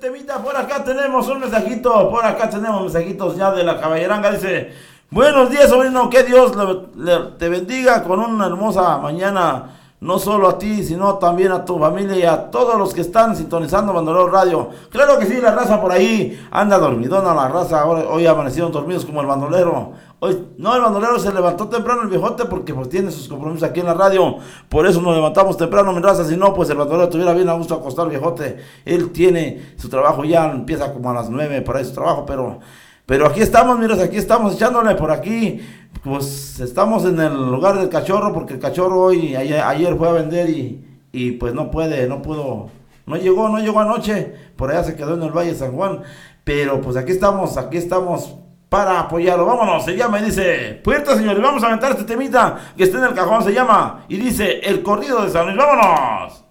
temita. Por acá tenemos un mensajito, por acá tenemos mensajitos ya de la caballeranga. Dice: buenos días, sobrino, que Dios te bendiga con una hermosa mañana. No solo a ti, sino también a tu familia y a todos los que están sintonizando Bandolero Radio. Claro que sí, la raza por ahí anda dormidona, la raza. Hoy amanecieron dormidos como el bandolero. Hoy, no, el bandolero se levantó temprano el viejote porque pues tiene sus compromisos aquí en la radio. Por eso nos levantamos temprano, mi raza. Si no, pues el bandolero estuviera bien a gusto acostar, viejote. Él tiene su trabajo, ya empieza como a las 9 para su trabajo, pero aquí estamos, miras, aquí estamos echándole por aquí. Pues estamos en el lugar del cachorro, porque el cachorro ayer fue a vender y pues no pudo, no llegó anoche, por allá se quedó en el Valle de San Juan. Pero pues aquí estamos para apoyarlo. Vámonos, se llama y dice: puerta, señores, vamos a aventar este temita que está en el cajón, se llama y dice El Corrido de San Luis. Vámonos.